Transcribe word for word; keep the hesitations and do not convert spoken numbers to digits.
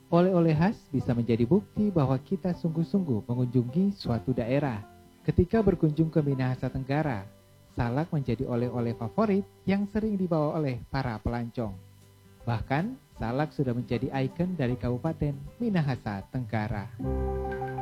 Oleh-oleh khas bisa menjadi bukti bahwa kita sungguh-sungguh mengunjungi suatu daerah. Ketika berkunjung ke Minahasa Tenggara, salak menjadi oleh-oleh favorit yang sering dibawa oleh para pelancong. Bahkan, salak sudah menjadi ikon dari Kabupaten Minahasa Tenggara.